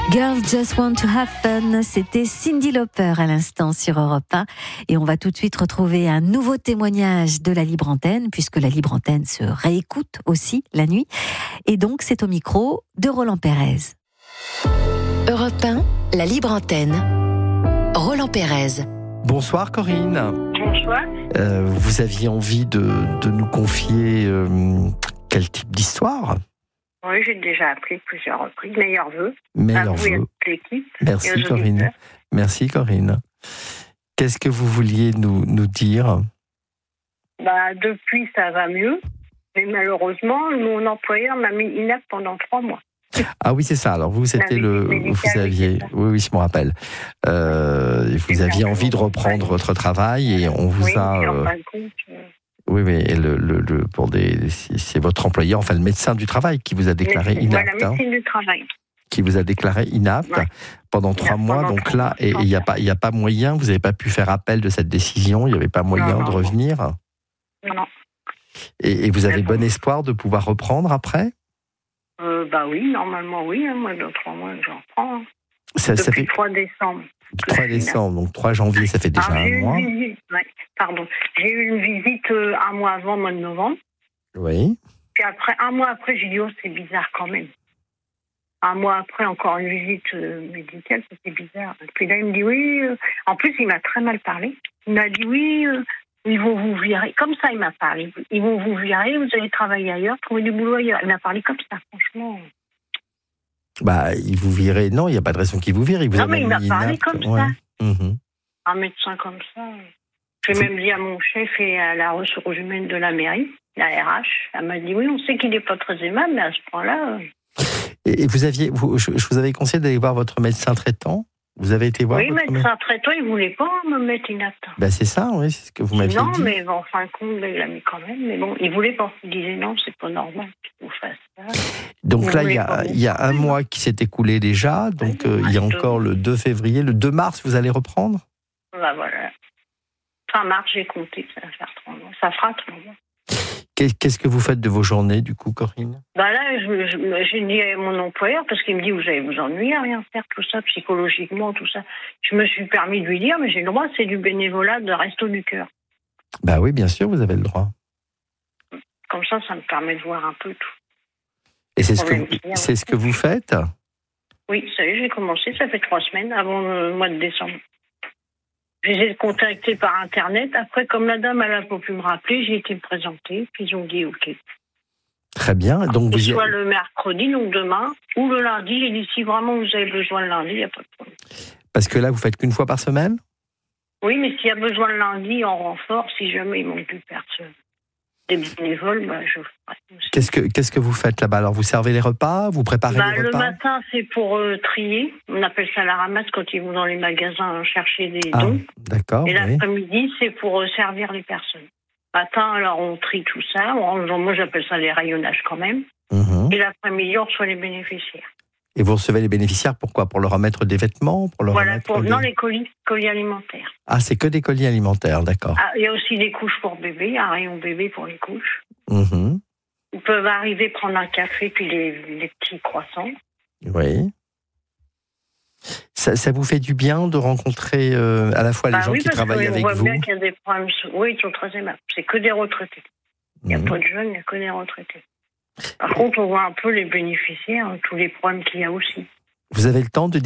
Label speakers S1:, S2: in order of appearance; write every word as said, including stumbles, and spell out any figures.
S1: Girls Just Want to Have Fun, c'était Cyndi Lauper à l'instant sur Europe un. Et on va tout de suite retrouver un nouveau témoignage de la Libre Antenne, puisque la Libre Antenne se réécoute aussi la nuit. Et donc, c'est au micro de Roland Pérez.
S2: Europe un, la Libre Antenne. Roland Pérez.
S3: Bonsoir Corinne.
S4: Bonsoir.
S3: Euh, vous aviez envie de, de nous confier euh, quel type d'histoire ?
S4: Oui, j'ai déjà appelé plusieurs reprises. Meilleurs vœux.
S3: Meilleurs
S4: vœux. À
S3: vœux.
S4: toute l'équipe.
S3: Merci Corinne. Merci Corinne. Qu'est-ce que vous vouliez nous, nous dire ?
S4: Bah, depuis, ça va mieux. Mais malheureusement, mon employeur m'a mis inapte pendant trois mois.
S3: Ah oui, c'est ça. Alors vous, c'était le, vous aviez, oui, oui, je me rappelle. Euh, vous aviez envie de reprendre votre travail et on vous
S4: oui,
S3: a.
S4: Oui,
S3: euh,
S4: en fin de compte. Euh...
S3: Oui, oui. Et le, le, le, pour des, c'est votre employeur, enfin le médecin du travail, qui vous a déclaré
S4: médecine,
S3: inapte.
S4: Voilà, médecine
S3: hein,
S4: du travail.
S3: Qui vous a déclaré inapte ouais. pendant trois mois.
S4: Pendant
S3: donc
S4: trois
S3: là,
S4: mois,
S3: et il n'y a pas, il y a pas moyen. Vous n'avez pas pu faire appel de cette décision. Il n'y avait pas moyen
S4: non, non,
S3: de revenir.
S4: Non. non.
S3: Et, et vous avez
S4: bon.
S3: bon espoir de pouvoir reprendre après ?
S4: Euh, bah oui, normalement oui, hein, moi dans trois mois je reprends. Hein.
S3: Ça,
S4: Depuis
S3: ça fait
S4: trois décembre.
S3: trois décembre, donc trois janvier, ça fait déjà
S4: Alors,
S3: un
S4: j'ai
S3: mois.
S4: Eu une visite, ouais, pardon, j'ai eu une visite euh, un mois avant, mois de novembre.
S3: Oui.
S4: Puis après, un mois après, j'ai dit oh c'est bizarre quand même. Un mois après, encore une visite euh, médicale, c'était bizarre. Puis là il me dit oui. Euh... En plus il m'a très mal parlé. Il m'a dit oui. Euh... Ils vont vous virer. Comme ça, il m'a parlé. Ils vont vous virer, vous allez travailler ailleurs, trouver du boulot ailleurs. Il m'a parlé comme ça, franchement.
S3: Bah, il vous virait. Non, il n'y a pas de raison qu'il vous vire. Il vous
S4: non,
S3: a
S4: mais il m'a parlé
S3: inapte.
S4: comme
S3: ouais.
S4: ça.
S3: Mmh.
S4: Un médecin comme ça. J'ai
S3: Vous...
S4: même dit à mon chef et à la ressource humaine de la mairie, la R H, elle m'a dit oui, on sait qu'il n'est pas très aimable, mais à ce point-là. Euh...
S3: Et vous aviez, vous, je vous avais conseillé d'aller voir votre médecin traitant. Vous avez été voir
S4: oui,
S3: votre
S4: médecin médecin traitant, il ne voulait pas me mettre inapte.
S3: Ben c'est ça, oui, c'est ce que vous m'aviez
S4: non,
S3: dit.
S4: Non, mais en fin de compte, il l'a mis quand même. Mais bon, il ne voulait pas. Il disait non, c'est pas normal que vous fassiez ça.
S3: Donc
S4: il
S3: là, il y a, il y a un mois qui s'est écoulé déjà. Donc oui, euh, il y a encore le deux février. Le deux mars, vous allez reprendre ?
S4: Bah voilà. Fin mars, j'ai compté, ça va faire trois mois. Ça fera trois mois.
S3: Qu'est-ce que vous faites de vos journées, du coup, Corinne ?
S4: Bah là, je, je, j'ai dit à mon employeur, parce qu'il me dit, vous allez vous ennuyer à rien faire, tout ça, psychologiquement, tout ça. Je me suis permis de lui dire, mais j'ai le droit, c'est du bénévolat de Resto du Cœur.
S3: Bah oui, bien sûr, vous avez le droit.
S4: Comme ça, ça me permet de voir un peu tout.
S3: Et c'est ce que vous, c'est ce que vous faites ?
S4: Oui, ça y est, j'ai commencé, ça fait trois semaines, avant le mois de décembre. J'ai été contactée par Internet. Après, comme la dame, elle n'a pas pu me rappeler, j'ai été me présenter. Puis ils ont dit OK.
S3: Très bien. Donc vous
S4: soit y... le mercredi, donc demain, ou le lundi. J'ai dit si vraiment vous avez besoin le lundi, il n'y a pas de problème.
S3: Parce que là, vous faites qu'une fois par semaine ?
S4: Oui, mais s'il y a besoin le lundi, en renfort, si jamais il manque du personne. Des bénévoles, bah, je ferai aussi.
S3: Qu'est-ce que, qu'est-ce que vous faites là-bas ? Alors, vous servez les repas ? Vous préparez
S4: bah,
S3: les repas ?
S4: Le matin, c'est pour euh, trier. On appelle ça la ramasse quand ils vont dans les magasins chercher des
S3: ah,
S4: dons.
S3: D'accord.
S4: Et
S3: oui.
S4: l'après-midi, c'est pour euh, servir les personnes. Matin, alors, on trie tout ça. On, moi, j'appelle ça les rayonnages quand même.
S3: Mmh.
S4: Et l'après-midi, on reçoit les bénéficiaires.
S3: Et vous recevez les bénéficiaires, pourquoi ? Pour leur remettre des vêtements pour leur
S4: Voilà,
S3: remettre
S4: pour,
S3: des...
S4: non, les colis, colis alimentaires.
S3: Ah, c'est que des colis alimentaires, d'accord.
S4: Ah, il y a aussi des couches pour bébé, un rayon bébé pour les couches.
S3: Mmh.
S4: Ils peuvent arriver prendre un café puis les, les petits croissants.
S3: Oui. Ça, ça vous fait du bien de rencontrer euh, à la fois les
S4: bah
S3: gens
S4: oui,
S3: qui travaillent avec vous ?
S4: On voit bien qu'il y a des problèmes. Oui, ils sont très aimables. C'est que des retraités. Il n'y a
S3: mmh.
S4: pas de jeunes, il n'y a que des retraités. Par contre, on voit un peu les bénéficiaires, tous les problèmes qu'il y a aussi.
S3: Vous avez le temps de